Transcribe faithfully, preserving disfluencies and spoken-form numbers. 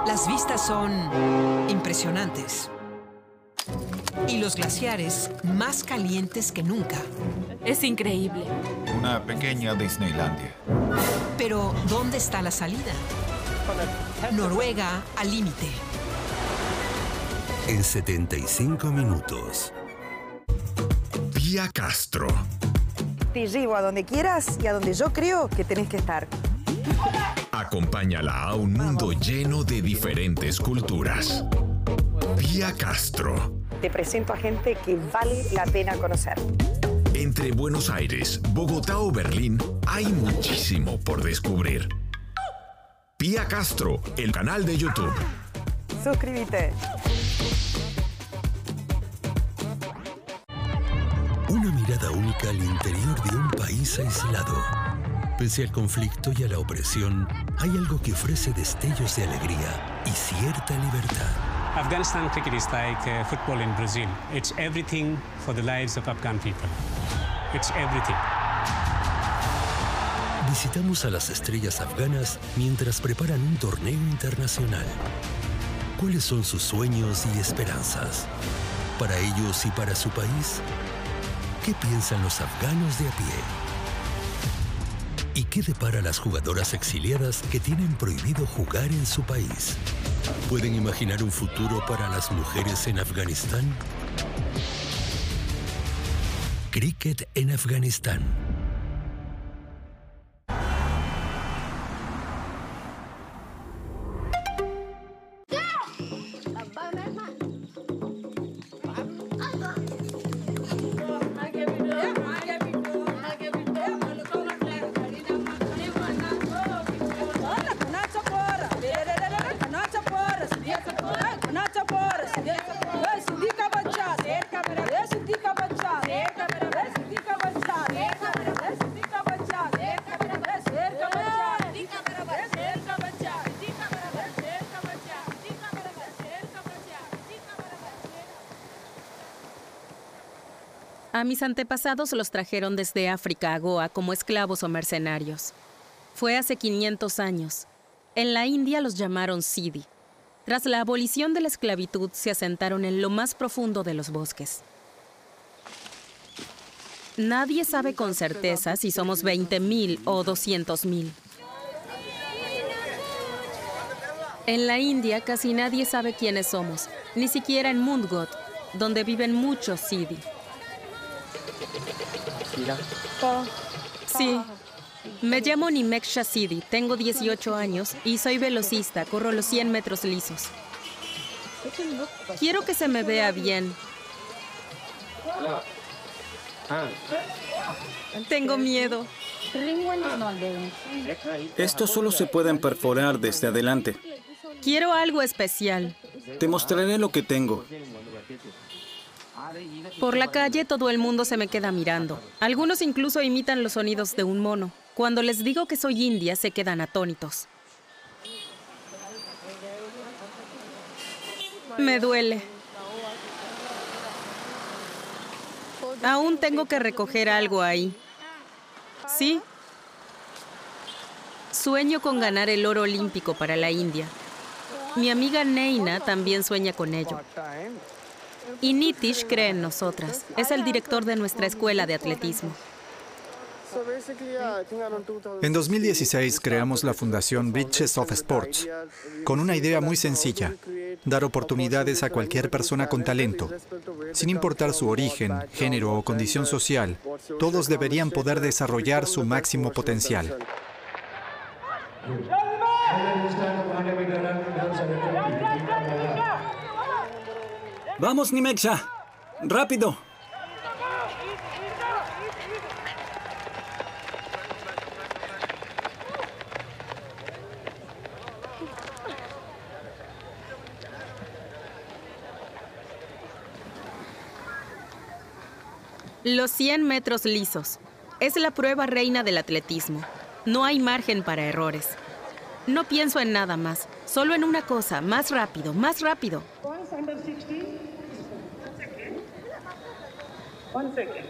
Las vistas son impresionantes. Y los glaciares más calientes que nunca. Es increíble. Una pequeña Disneylandia. Pero, ¿dónde está la salida? Noruega al límite. En setenta y cinco minutos. Pia Castro. Te llevo a donde quieras y a donde yo creo que tenés que estar. Acompáñala a un mundo lleno de diferentes culturas. Pia Castro. Te presento a gente que vale la pena conocer. Entre Buenos Aires, Bogotá o Berlín, hay muchísimo por descubrir. Pia Castro, el canal de YouTube. Suscríbete. Una mirada única al interior de un país aislado. Pese al conflicto y a la opresión, hay algo que ofrece destellos de alegría y cierta libertad. Afghanistan cricket is like uh, football in Brazil. It's everything for the lives of Afghan people. It's everything. Visitamos a las estrellas afganas mientras preparan un torneo internacional. ¿Cuáles son sus sueños y esperanzas? Para ellos y para su país, ¿qué piensan los afganos de a pie? ¿Y qué depara a las jugadoras exiliadas que tienen prohibido jugar en su país? ¿Pueden imaginar un futuro para las mujeres en Afganistán? Cricket en Afganistán. A mis antepasados los trajeron desde África a Goa como esclavos o mercenarios. Fue hace quinientos años. En la India los llamaron Sidi. Tras la abolición de la esclavitud, se asentaron en lo más profundo de los bosques. Nadie sabe con certeza si somos veinte mil o doscientos mil. En la India casi nadie sabe quiénes somos, ni siquiera en Mundgot, donde viven muchos Sidi. Sí, me llamo Nimeksha Sidi, tengo dieciocho años y soy velocista, corro los cien metros lisos. Quiero que se me vea bien. Tengo miedo. Estos solo se pueden perforar desde adelante. Quiero algo especial. Te mostraré lo que tengo. Por la calle todo el mundo se me queda mirando. Algunos incluso imitan los sonidos de un mono. Cuando les digo que soy india, se quedan atónitos. Me duele. Aún tengo que recoger algo ahí. ¿Sí? Sueño con ganar el oro olímpico para la India. Mi amiga Neina también sueña con ello. Y Nitish cree en nosotras. Es el director de nuestra escuela de atletismo. En dos mil dieciséis creamos la fundación Bridges of Sports, con una idea muy sencilla: dar oportunidades a cualquier persona con talento. Sin importar su origen, género o condición social, todos deberían poder desarrollar su máximo potencial. ¡Vamos, Nimeksha! ¡Rápido! Los cien metros lisos. Es la prueba reina del atletismo. No hay margen para errores. No pienso en nada más, solo en una cosa: más rápido, más rápido. One second.